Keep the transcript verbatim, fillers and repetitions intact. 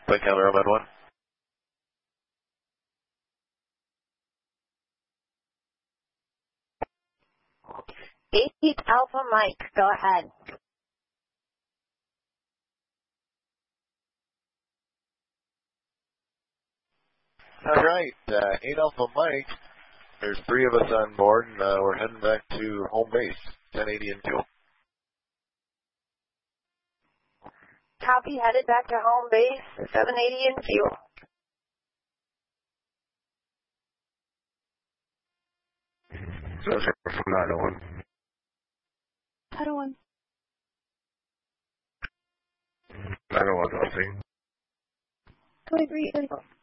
Flight Calendar Med one. eight Alpha Mike, go ahead. All right, uh, eight Alpha Mike. There's three of us on board, and uh, we're heading back to home base, ten eighty in fuel. Copy, headed back to home base, seven eighty in fuel. That's from nine oh one. nine oh one. nine oh one, I'll see. twenty-three, thirty-four.